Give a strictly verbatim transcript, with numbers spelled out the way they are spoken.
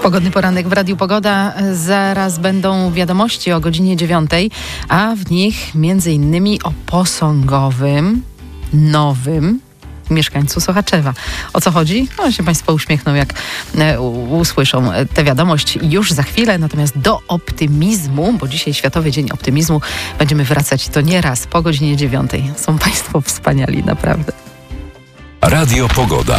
Pogodny poranek w Radiu Pogoda. Zaraz będą wiadomości o godzinie dziewiątej, a w nich między innymi o posągowym, nowym mieszkańcu Sochaczewa. O co chodzi? No się Państwo uśmiechną, jak e, usłyszą tę wiadomość już za chwilę. Natomiast do optymizmu, bo dzisiaj Światowy Dzień Optymizmu, będziemy wracać to nieraz po godzinie dziewiątej. Są Państwo wspaniali, naprawdę. Radio Pogoda.